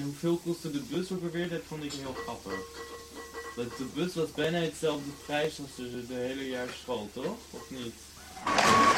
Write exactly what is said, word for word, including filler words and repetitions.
hoeveel kostte de bus ook alweer? Dat vond ik heel grappig. Dat de bus was bijna hetzelfde prijs als de, de hele jaar school, toch? Of niet?